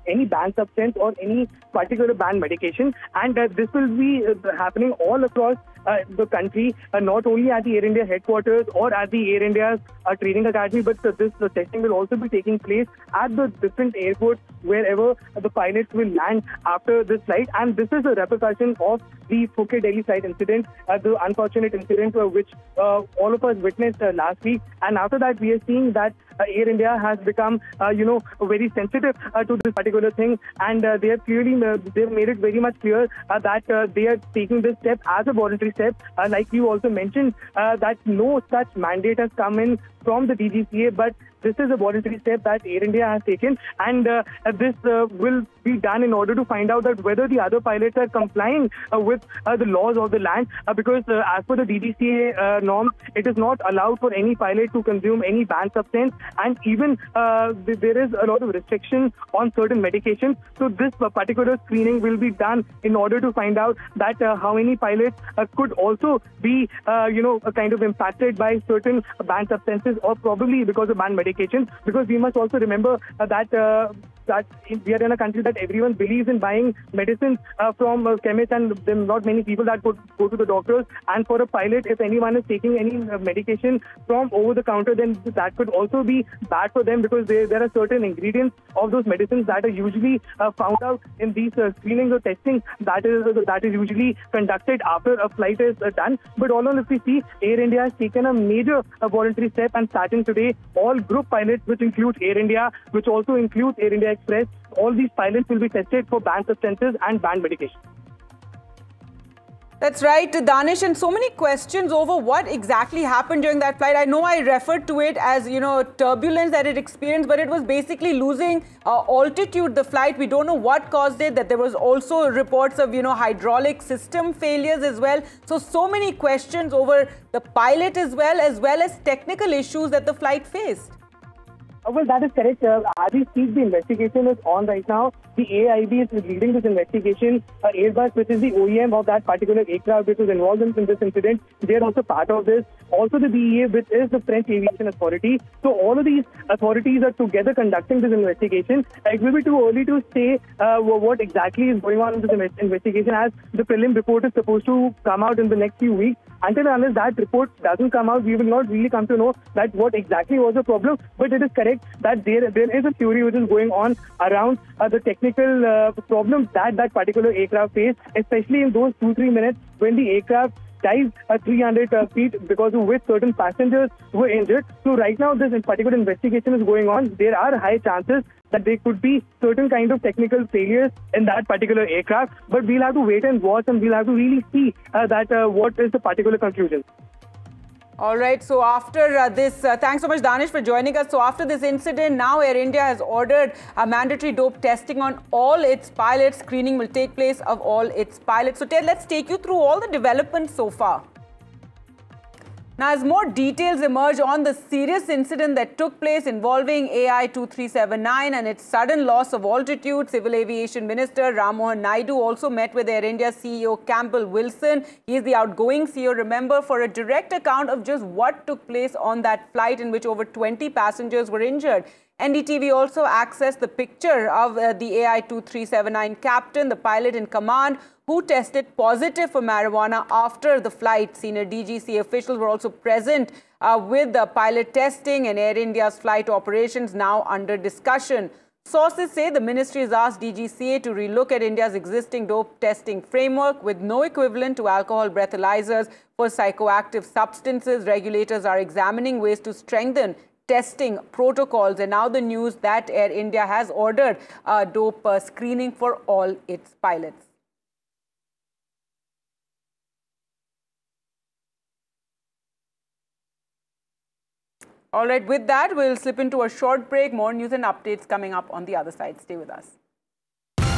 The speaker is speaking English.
any banned substance or any particular banned medication. And this will be happening all across the country, not only at the Air India headquarters or at the Air India's training academy, but this testing will also be taking place at the different airports wherever the pilots will land after this flight. And this is a repercussion of the Phuket Delhi flight incident, the unfortunate incident which all of us witnessed last week. And after that, we are seeing that Air India has become, very sensitive to this particular thing, and they have clearly they've made it very much clear that they are taking this step as a voluntary step. Like you also mentioned, that no such mandate has come in from the DGCA, but this is a voluntary step that Air India has taken, and this will be done in order to find out that whether the other pilots are complying with the laws of the land, because as per the DGCA norms, it is not allowed for any pilot to consume any banned substance, and even there is a lot of restriction on certain medications. So this particular screening will be done in order to find out that how many pilots could also be, kind of impacted by certain banned substances, or probably because of banned medication. Because we must also remember that we are in a country that everyone believes in buying medicines from chemists, and there are not many people that could go to the doctors. And for a pilot, if anyone is taking any medication from over the counter, then that could also be bad for them, because there are certain ingredients of those medicines that are usually found out in these screenings or testing that is usually conducted after a flight is done. But all in all, if we see, Air India has taken a major voluntary step, and starting today, all group pilots, which includes Air India, which also includes Air India Express, all these pilots will be tested for banned substances and banned medication. That's right, Danish, and so many questions over what exactly happened during that flight. I know I referred to it as, turbulence that it experienced, but it was basically losing altitude, the flight. We don't know what caused it, that there was also reports of, hydraulic system failures as well. So many questions over the pilot as well as technical issues that the flight faced. Well, that is correct. As we speak, the investigation is on right now. The AIB is leading this investigation. Airbus, which is the OEM of that particular aircraft which was involved in this incident, they are also part of this. Also the BEA, which is the French Aviation Authority. So all of these authorities are together conducting this investigation. It will be too early to say what exactly is going on in this investigation, as the prelim report is supposed to come out in the next few weeks. Until and unless that report doesn't come out, we will not really come to know that what exactly was the problem. But it is correct that there is a theory which is going on around the technical problems that particular aircraft faced, especially in those 2-3 minutes when the aircraft dived 300 feet, because of which certain passengers were injured. So right now, this particular investigation is going on. There are high chances that there could be certain kind of technical failures in that particular aircraft. But we'll have to wait and watch, and we'll have to really see what is the particular conclusion. All right, so after this, thanks so much, Danish, for joining us. So after this incident, now Air India has ordered mandatory dope testing on all its pilots. Screening will take place of all its pilots. So Ted, let's take you through all the developments so far. Now, as more details emerge on the serious incident that took place involving AI-2379 and its sudden loss of altitude, Civil Aviation Minister Ram Mohan Naidu also met with Air India CEO Campbell Wilson. He is the outgoing CEO, remember, for a direct account of just what took place on that flight in which over 20 passengers were injured. NDTV also accessed the picture of the AI-2379 captain, the pilot in command, who tested positive for marijuana after the flight. Senior DGCA officials were also present with the pilot testing and Air India's flight operations now under discussion. Sources say the ministry has asked DGCA to relook at India's existing dope testing framework with no equivalent to alcohol breathalyzers for psychoactive substances. Regulators are examining ways to strengthen testing protocols, and now the news that Air India has ordered dope screening for all its pilots. All right, with that, we'll slip into a short break. More news and updates coming up on the other side. Stay with us.